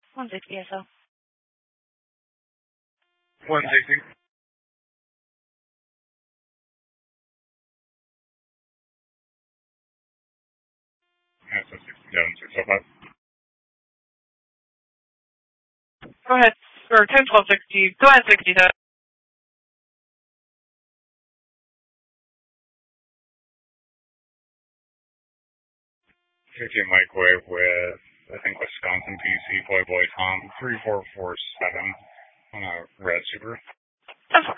160 SO. 160. So 67, 605. Go ahead. Or 10, 12, 60. Go ahead, 67. 50 microwave with, I think, Wisconsin PC, Boy Tom, 3447 on a red Subaru.